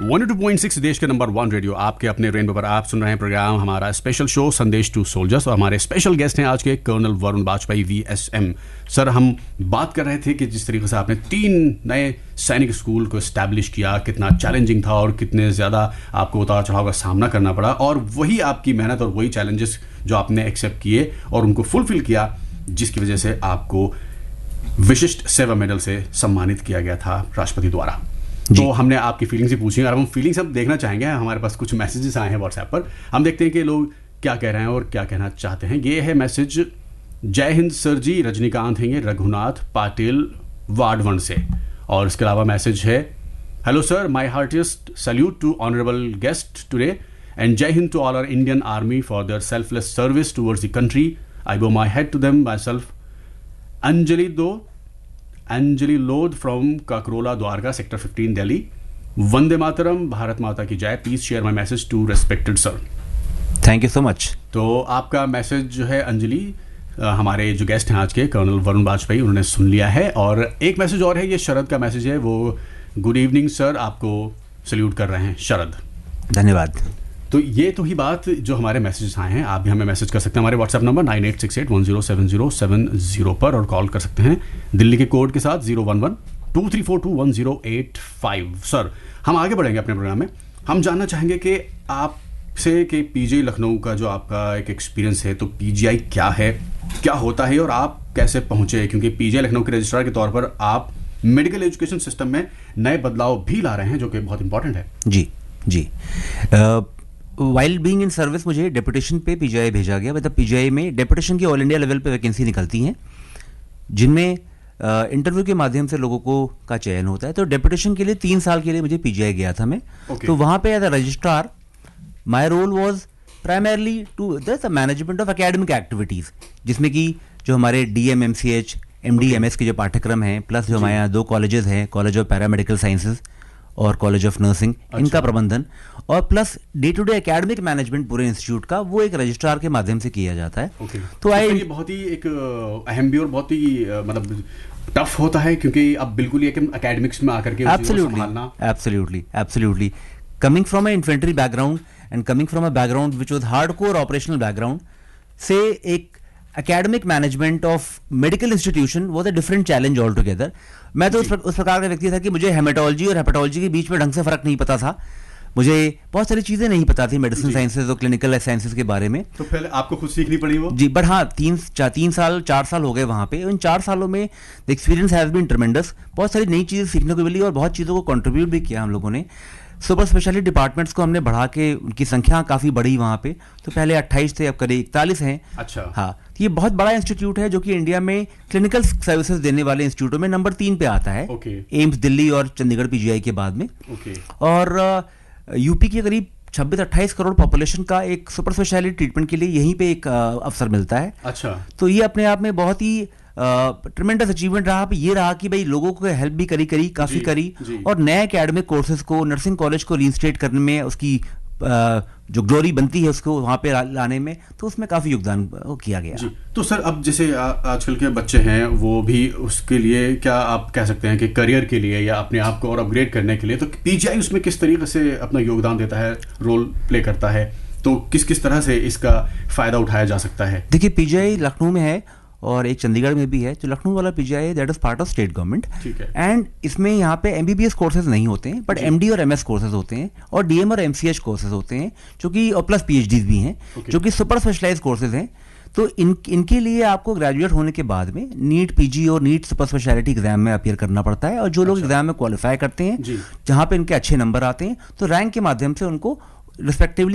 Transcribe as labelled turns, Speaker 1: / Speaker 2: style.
Speaker 1: 102.6 देश के number 1 radio आपके अपने रेनबो पर आप सुन रहे हैं प्रोग्राम हमारा स्पेशल शो संदेश टू सोल्जर्स और हमारे स्पेशल गेस्ट हैं आज के colonel Varun Vajpayee VSM। Sir, हम बात कर रहे थे कि जिस तरीके से आपने 3 नए सैनिक स्कूल को एस्टैब्लिश किया, कितना चैलेंजिंग था और कितने ज़्यादा आपको उतार चढ़ाव का सामना करना पड़ा, और वही आपकी मेहनत और वही चैलेंजेस जो आपने एक्सेप्ट किए और उनको फुलफिल किया, जिसकी वजह से आपको विशिष्ट सेवा मेडल से सम्मानित किया गया था राष्ट्रपति द्वारा। तो हमने आपकी फीलिंग्स ही पूछी और हम फीलिंग्स अब देखना चाहेंगे। हमारे पास कुछ मैसेजेस आए हैं व्हाट्सएप पर, हम देखते हैं कि लोग क्या कह रहे हैं और क्या कहना चाहते हैं। ये है मैसेज, जय हिंद सर जी, रजनीकांत हैं ये, रघुनाथ पाटिल वार्ड 1 से। और इसके अलावा मैसेज है, hello sir, my heartiest salute to honourable guest today and जय Hind to all our Indian army for their selfless service towards the country. आई बो my head to them my self. Anjali Lodh from Kakrola Dwarka sector 15 Delhi. Vande Mataram, Bharat माता की जय। Please share my message to respected sir.
Speaker 2: Thank you so much.
Speaker 1: तो आपका message जो है अंजलि, हमारे जो गेस्ट हैं आज के कर्नल वरुण वाजपेयी, उन्होंने सुन लिया है। और एक मैसेज और है, ये शरद का मैसेज है, वो गुड इवनिंग सर, आपको सल्यूट कर रहे हैं शरद।
Speaker 2: धन्यवाद।
Speaker 1: तो ये तो ही बात जो हमारे मैसेजेस आए हैं। आप भी हमें मैसेज कर सकते हैं हमारे व्हाट्सएप नंबर 9868107070 पर, और कॉल कर सकते हैं दिल्ली के कोड के साथ 011-2342-1085। सर, हम आगे बढ़ेंगे अपने प्रोग्राम में। हम जानना चाहेंगे कि आपसे कि पीजीआई लखनऊ का जो आपका एक एक्सपीरियंस है, तो पीजीआई क्या है, क्या होता है और आप कैसे पहुंचे, क्योंकि पीजीआई लखनऊ के रजिस्ट्रार के तौर पर आप मेडिकल एजुकेशन सिस्टम में नए बदलाव भी ला रहे हैं, जो कि बहुत इंपॉर्टेंट है।
Speaker 2: जी। वाइल बीइंग इन सर्विस मुझे डेपुटेशन पे पीजीआई भेजा गया। मतलब पीजीआई में डेपुटेशन की ऑल इंडिया लेवल पे वैकेंसी निकलती हैं, जिनमें इंटरव्यू के माध्यम से लोगों का चयन होता है। तो डेपुटेशन के लिए 3 साल के लिए मुझे पीजीआई गया था मैं। तो वहाँ पे as a registrar my role was primarily to the management of academic activities, जिसमें कि जो हमारे DM MCH MD MS के जो पाठ्यक्रम हैं, प्लस जो हमारे यहाँ 2 कॉलेजेस हैं, कॉलेज ऑफ पैरामेडिकल साइंसेज और कॉलेज ऑफ नर्सिंग, इनका प्रबंधन, और plus day to day academic management पूरे इंस्टीट्यूट का, वो एक रजिस्ट्रार के माध्यम से किया जाता है।
Speaker 1: तो ये बहुत ही एक अहम भी और बहुत ही मतलब टफ होता है, क्योंकि अब बिल्कुल ये एकेडमिक्स में आकर के
Speaker 2: absolutely coming from A infantry background and coming from a background which was hardcore operational background से, एक academic management of medical institution was a different challenge all together. मैं तो उस प्रकार का व्यक्ति था कि मुझे हेमेटोलॉजी और हेपेटोलॉजी के बीच में ढंग से फर्क नहीं पता था। मुझे बहुत सारी चीजें नहीं पता थी मेडिसिन साइंसेज और क्लिनिकल साइंसेज के बारे में।
Speaker 1: तो पहले आपको खुद सीखनी पड़ी वो?
Speaker 2: जी, बट हाँ, 4 साल हो गए वहाँ पे। इन 4 सालों में द एक्सपीरियंस हैज बीन ट्रेमेंडस। बहुत सारी नई चीजें सीखने को मिली और बहुत चीज़ों को कंट्रीब्यूट भी किया हम लोगों ने। सुपर स्पेशलिटी डिपार्टमेंट्स को हमने बढ़ा के उनकी संख्या काफ़ी बढ़ी वहाँ पे। तो पहले 28 थे, अब करीब 41 हैं।
Speaker 1: अच्छा।
Speaker 2: हाँ, ये बहुत बड़ा इंस्टीट्यूट है जो कि इंडिया में क्लिनिकल सर्विसेज देने वाले इंस्टीट्यूटों में नंबर 3 पे आता है। एम्स दिल्ली और चंडीगढ़ पीजीआई के बाद में। और यूपी के करीब 26-28 करोड़ पॉपुलेशन का एक सुपर स्पेशलिटी ट्रीटमेंट के लिए यहीं पे एक अवसर मिलता है।
Speaker 1: अच्छा।
Speaker 2: तो ये अपने आप में बहुत ही ट्रेमेंडस अचीवमेंट रहा। ये रहा कि भाई लोगों को हेल्प भी काफ़ी करी, और नए एकेडमिक कोर्सेज को, नर्सिंग कॉलेज को रीइंस्टेट करने में, उसकी जो ग्लोरी बनती है उसको वहाँ पे लाने में, तो उसमें काफ़ी योगदान किया गया।
Speaker 1: जी। तो सर, अब जैसे आजकल के बच्चे हैं, वो भी उसके लिए क्या आप कह सकते हैं कि करियर के लिए या अपने आप को और अपग्रेड करने के लिए, तो पीजीआई उसमें किस तरीके से अपना योगदान देता है, रोल प्ले करता है, तो किस तरह से इसका फ़ायदा उठाया जा सकता है?
Speaker 2: देखिए, पीजीआई लखनऊ में है और एक चंडीगढ़ में भी है। जो लखनऊ वाला पीजीआई है, that is part of state government, and इसमें यहाँ पे MBBS कोर्सेज नहीं होते हैं, बट MD और MS कोर्सेज होते हैं, और DM और MCH कोर्सेज होते हैं, जो कि और प्लस PhDs भी हैं, जो कि सुपर स्पेशलाइज कोर्सेज हैं। तो इनके लिए आपको ग्रेजुएट होने के बाद में नीट PG और नीट सुपर स्पेशलिटी एग्जाम में अपीयर करना पड़ता है। और जो लोग एग्जाम में क्वालिफाई करते हैं, जहाँ पे इनके अच्छे नंबर आते हैं, तो रैंक के माध्यम से उनको रिस्पेक्टिवली